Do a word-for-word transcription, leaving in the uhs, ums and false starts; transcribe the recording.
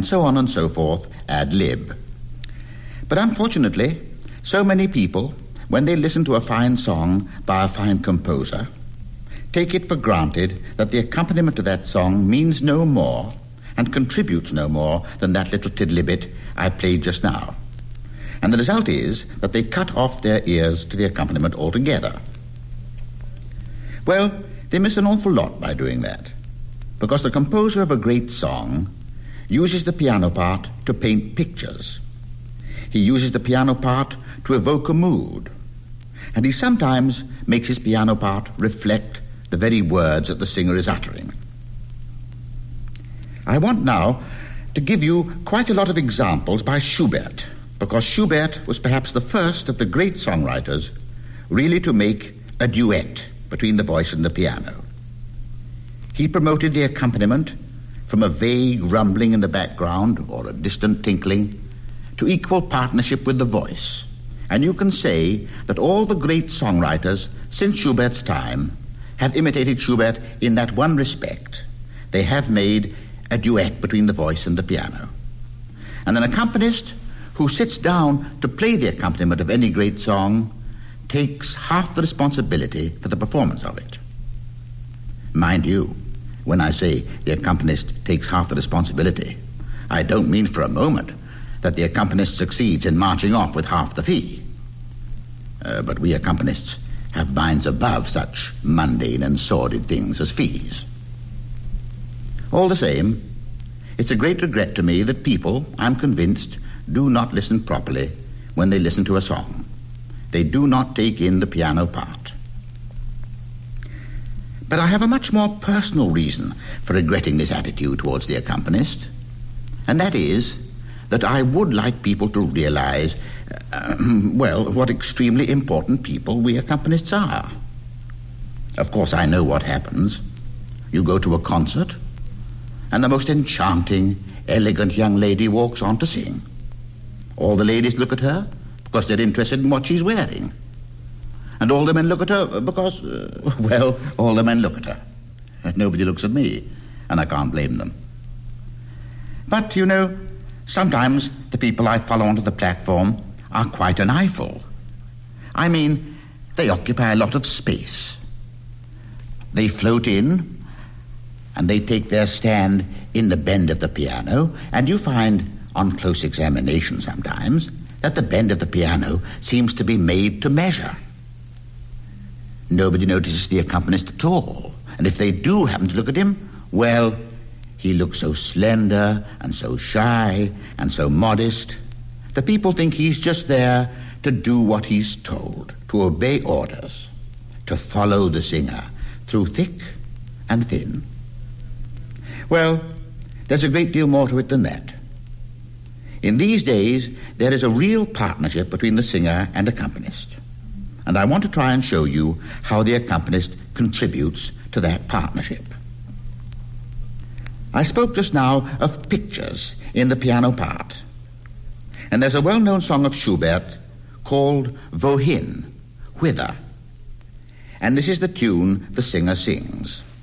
and so on and so forth, ad lib. But unfortunately, so many people, when they listen to a fine song by a fine composer, take it for granted that the accompaniment to that song means no more and contributes no more than that little tiddly-bit I played just now. And the result is that they cut off their ears to the accompaniment altogether. Well, they miss an awful lot by doing that, because the composer of a great song uses the piano part to paint pictures. He uses the piano part to evoke a mood, and he sometimes makes his piano part reflect the very words that the singer is uttering. I want now to give you quite a lot of examples by Schubert, because Schubert was perhaps the first of the great songwriters really to make a duet between the voice and the piano. He promoted the accompaniment from a vague rumbling in the background or a distant tinkling to equal partnership with the voice. And you can say that all the great songwriters since Schubert's time have imitated Schubert in that one respect. They have made a duet between the voice and the piano. And an accompanist who sits down to play the accompaniment of any great song takes half the responsibility for the performance of it. Mind you, when I say the accompanist takes half the responsibility, I don't mean for a moment that the accompanist succeeds in marching off with half the fee. Uh, but we accompanists have minds above such mundane and sordid things as fees. All the same, it's a great regret to me that people, I'm convinced, do not listen properly when they listen to a song. They do not take in the piano part. But I have a much more personal reason for regretting this attitude towards the accompanist, and that is that I would like people to realize, uh, well, what extremely important people we accompanists are. Of course, I know what happens. You go to a concert, and the most enchanting, elegant young lady walks on to sing. All the ladies look at her because they're interested in what she's wearing. And all the men look at her because, uh, well, all the men look at her. Nobody looks at me, and I can't blame them. But, you know, sometimes the people I follow onto the platform are quite an eyeful. I mean, they occupy a lot of space. They float in, and they take their stand in the bend of the piano, and you find, on close examination sometimes, that the bend of the piano seems to be made to measure. Nobody notices the accompanist at all, and if they do happen to look at him, well, he looks so slender and so shy and so modest that people think he's just there to do what he's told, to obey orders, to follow the singer through thick and thin. Well, there's a great deal more to it than that. In these days, there is a real partnership between the singer and accompanist, and I want to try and show you how the accompanist contributes to that partnership. I spoke just now of pictures in the piano part, and there's a well-known song of Schubert called Wohin, Whither, and this is the tune the singer sings.